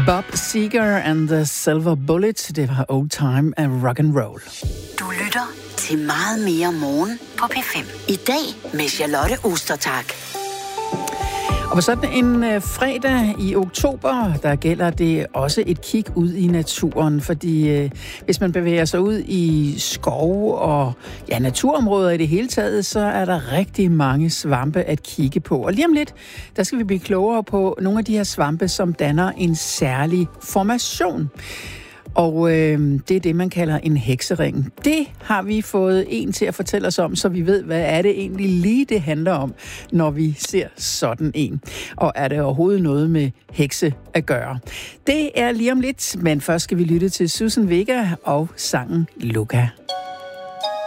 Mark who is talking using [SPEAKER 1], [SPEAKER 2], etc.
[SPEAKER 1] Bob Seger and the Silver Bullet, det var Old Time Rock and Roll.
[SPEAKER 2] Du lytter til Meget mere morgen på P5. I dag med Charlotte Ostertag.
[SPEAKER 1] Og på sådan en fredag i oktober, der gælder det også et kig ud i naturen, fordi hvis man bevæger sig ud i skov og naturområder i det hele taget, så er der rigtig mange svampe at kigge på. Og lige om lidt, der skal vi blive klogere på nogle af de her svampe, som danner en særlig formation. Og det er det, man kalder en heksering. Det har vi fået en til at fortælle os om, så vi ved, hvad er det egentlig lige det handler om, når vi ser sådan en. Og er det overhovedet noget med hekse at gøre? Det er lige om lidt, men først skal vi lytte til Susan Vega og sangen Luca.